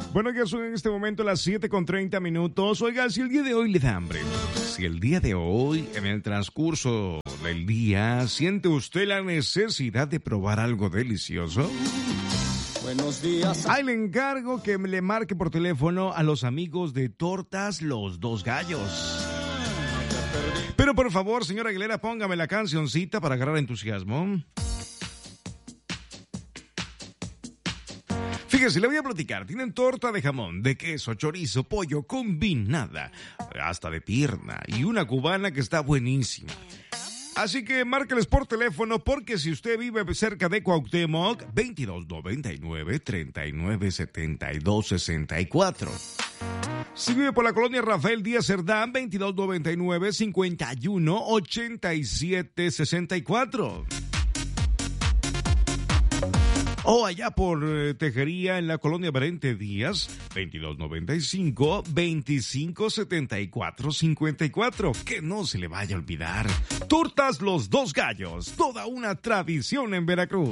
Bueno, que son en este momento las 7:30. Oiga, si el día de hoy le da hambre, si el día de hoy, en el transcurso del día, siente usted la necesidad de probar algo delicioso, buenos días. ahí le encargo que le marque por teléfono a los amigos de Tortas Los Dos Gallos. Pero por favor, señora Aguilera, póngame la cancioncita para agarrar entusiasmo. Fíjese, le voy a platicar. Tienen torta de jamón, de queso, chorizo, pollo combinada, hasta de pierna, y una cubana que está buenísima. Así que márqueles por teléfono, porque si usted vive cerca de Cuauhtémoc, 2299-3972-64. Si vive por la colonia Rafael Díaz Cerdán, 2299-5187-64. O allá por Tejería, en la colonia Berente Díaz, 2295-2574-54. Que no se le vaya a olvidar. Tortas Los Dos Gallos, toda una tradición en Veracruz.